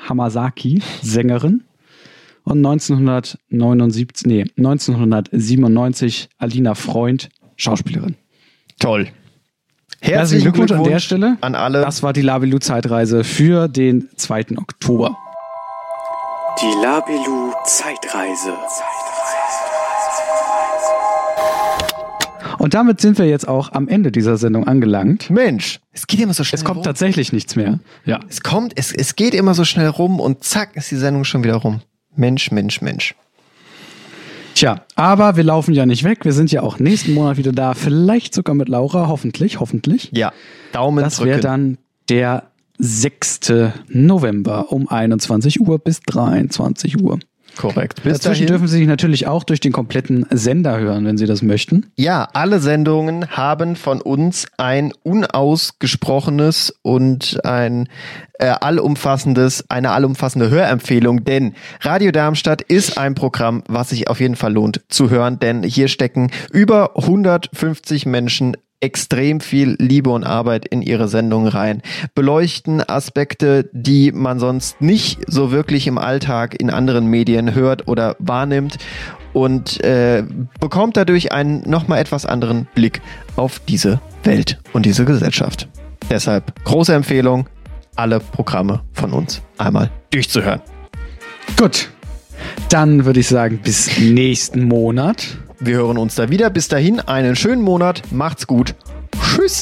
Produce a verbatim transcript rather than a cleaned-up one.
Hamasaki, Sängerin. Und neunzehnhundertneunundsiebzig, nee, neunzehnhundertsiebenundneunzig Alina Freund, Schauspielerin. Toll. Herzlichen Glückwunsch an der Stelle. An alle. Das war die Labilu-Zeitreise für den zweiten Oktober. Die Labilu-Zeitreise. Und damit sind wir jetzt auch am Ende dieser Sendung angelangt. Mensch, es geht immer so schnell Es kommt rum. tatsächlich nichts mehr. Ja. Es kommt, es, es geht immer so schnell rum und zack ist die Sendung schon wieder rum. Mensch, Mensch, Mensch. Tja, aber wir laufen ja nicht weg. Wir sind ja auch nächsten Monat wieder da. Vielleicht sogar mit Laura. Hoffentlich, hoffentlich. Ja, Daumen Das drücken. wäre dann der sechsten November um einundzwanzig Uhr bis dreiundzwanzig Uhr. Korrekt. Bis Dazwischen dahin. dürfen Sie sich natürlich auch durch den kompletten Sender hören, wenn Sie das möchten. Ja, alle Sendungen haben von uns ein unausgesprochenes und ein äh, allumfassendes, eine allumfassende Hörempfehlung, denn Radio Darmstadt ist ein Programm, was sich auf jeden Fall lohnt zu hören, denn hier stecken über hundertfünfzig Menschen extrem viel Liebe und Arbeit in ihre Sendung rein, beleuchten Aspekte, die man sonst nicht so wirklich im Alltag in anderen Medien hört oder wahrnimmt und äh, bekommt dadurch einen nochmal etwas anderen Blick auf diese Welt und diese Gesellschaft. Deshalb große Empfehlung, alle Programme von uns einmal durchzuhören. Gut, dann würde ich sagen, bis nächsten Monat. Wir hören uns da wieder. Bis dahin einen schönen Monat. Macht's gut. Tschüss.